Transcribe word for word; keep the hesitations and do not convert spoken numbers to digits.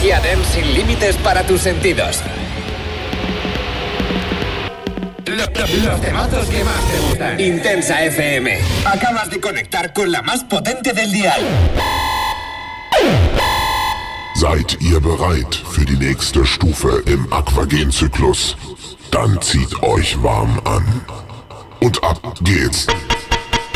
Energía dance sin límites para tus sentidos. Los, los temazos que más te gustan. Intensa F M. Acabas de conectar con la más potente del dial. Seid ihr bereit für die nächste Stufe im Aquagen-Zyklus? Dann zieht euch warm an. Und ab geht's.